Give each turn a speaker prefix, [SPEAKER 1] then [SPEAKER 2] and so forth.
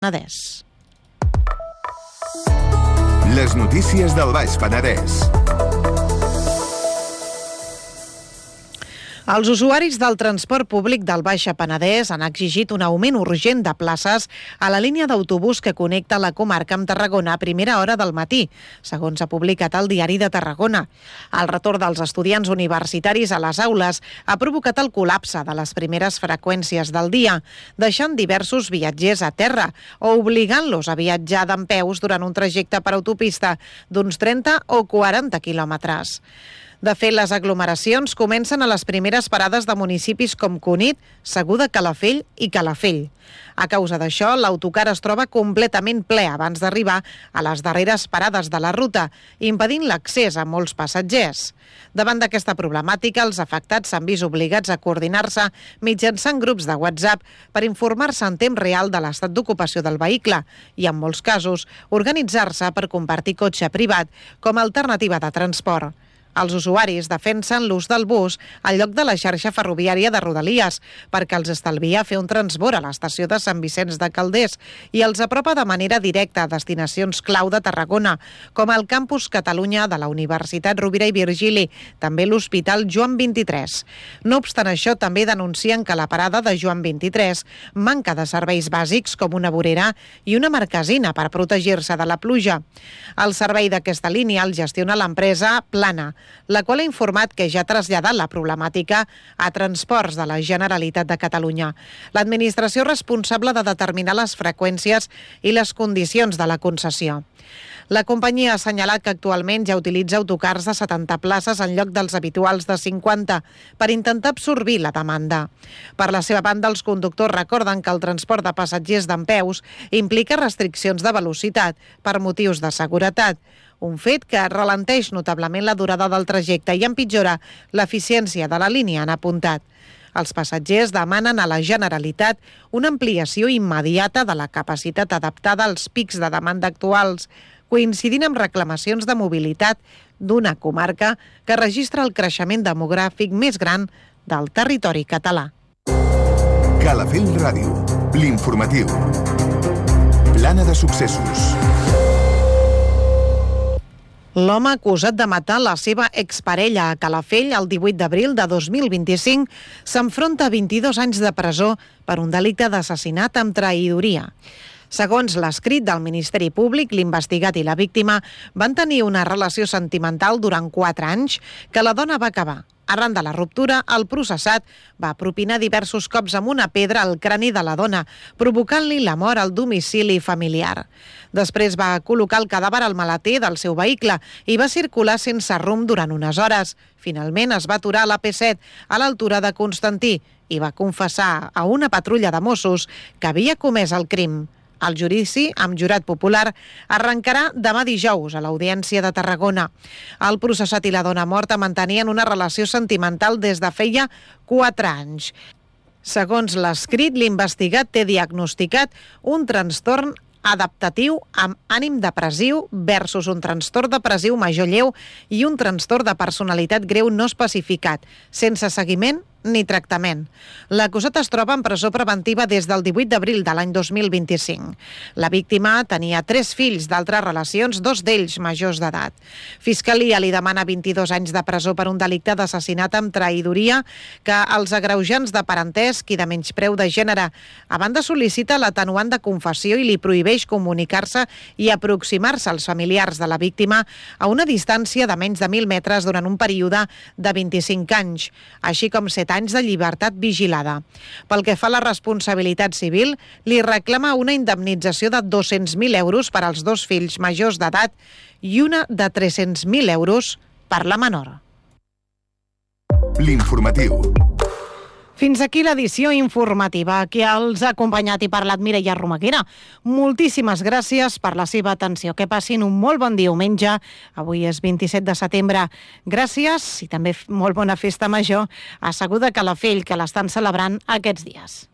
[SPEAKER 1] Penedès.
[SPEAKER 2] Les notícies del Baix Penedès.
[SPEAKER 1] Els usuaris del transport públic del Baix Penedès han exigit un augment urgent de places a la línia d'autobús que connecta la comarca amb Tarragona a primera hora del matí, segons ha publicat el Diari de Tarragona. El retorn dels estudiants universitaris a les aules ha provocat el col·lapse de les primeres freqüències del dia, deixant diversos viatgers a terra o obligant-los a viatjar dempeus durant un trajecte per autopista d'uns 30 o 40 quilòmetres. De fet, les aglomeracions comencen a les primeres parades de municipis com Cunit, Segur de Calafell i Calafell. A causa d'això, l'autocar es troba completament ple abans d'arribar a les darreres parades de la ruta, impedint l'accés a molts passatgers. Davant d'aquesta problemàtica, els afectats s'han vist obligats a coordinar-se mitjançant grups de WhatsApp per informar-se en temps real de l'estat d'ocupació del vehicle i, en molts casos, organitzar-se per compartir cotxe privat com a alternativa de transport. Els usuaris defensen l'ús del bus al lloc de la xarxa ferroviària de Rodalies perquè els estalvia fer un transbord a l'estació de Sant Vicenç de Calders i els apropa de manera directa a destinacions clau de Tarragona, com el Campus Catalunya de la Universitat Rovira i Virgili, també l'Hospital Joan XXIII. No obstant això, també denuncien que la parada de Joan XXIII manca de serveis bàsics com una vorera i una marquesina per protegir-se de la pluja. El servei d'aquesta línia el gestiona l'empresa Plana, la qual ha informat que ja ha traslladat la problemàtica a Transports de la Generalitat de Catalunya, l'administració responsable de determinar les freqüències i les condicions de la concessió. La companyia ha assenyalat que actualment ja utilitza autocars de 70 places en lloc dels habituals de 50 per intentar absorbir la demanda. Per la seva banda, els conductors recorden que el transport de passatgers dempeus implica restriccions de velocitat per motius de seguretat, un fet que ralenteix notablement la durada del trajecte i empitjora l'eficiència de la línia, han apuntat. Els passatgers demanen a la Generalitat una ampliació immediata de la capacitat adaptada als pics de demanda actuals, coincidint amb reclamacions de mobilitat d'una comarca que registra el creixement demogràfic més gran del territori català.
[SPEAKER 2] Calafell Ràdio, l'informatiu. Plana de successos.
[SPEAKER 1] L'home acusat de matar la seva exparella a Calafell el 18 d'abril de 2025 s'enfronta a 22 anys de presó per un delicte d'assassinat amb traïdoria. Segons l'escrit del Ministeri Públic, l'investigat i la víctima van tenir una relació sentimental durant 4 anys que la dona va acabar. Arran de la ruptura, el processat va propinar diversos cops amb una pedra al crani de la dona, provocant-li la mort al domicili familiar. Després va col·locar el cadàver al maleter del seu vehicle i va circular sense rumb durant unes hores. Finalment es va aturar a l'AP7, a l'altura de Constantí, i va confessar a una patrulla de Mossos que havia comès el crim. El judici, amb jurat popular, arrencarà demà dijous a l'Audiència de Tarragona. El processat i la dona morta mantenien una relació sentimental des de feia 4 anys. Segons l'escrit, l'investigat té diagnosticat un trastorn adaptatiu amb ànim depressiu versus un trastorn depressiu major lleu i un trastorn de personalitat greu no especificat, sense seguiment ni tractament. L'acusat es troba en presó preventiva des del 18 d'abril de l'any 2025. La víctima tenia 3 fills d'altres relacions, 2 d'ells majors d'edat. Fiscalia li demana 22 anys de presó per un delicte d'assassinat amb traïdoria que els agreujants de parentesc i de menyspreu de gènere. A banda, sol·licita l'atenuant de confessió i li prohibeix comunicar-se i aproximar-se als familiars de la víctima a una distància de menys de 1.000 metres durant un període de 25 anys, així com 7 anys de llibertat vigilada. Pel que fa a la responsabilitat civil, li reclama una indemnització de 200.000 euros per als 2 fills majors d'edat i una de 300.000 euros per la menor.
[SPEAKER 2] L'informatiu.
[SPEAKER 1] Fins aquí l'edició informativa. Que els ha acompanyat i parlat Mireia Romaguera. Moltíssimes gràcies per la seva atenció. Que passin un molt bon diumenge. Avui és 27 de setembre. Gràcies i també molt bona festa major a Segur de Calafell, que l'estan celebrant aquests dies.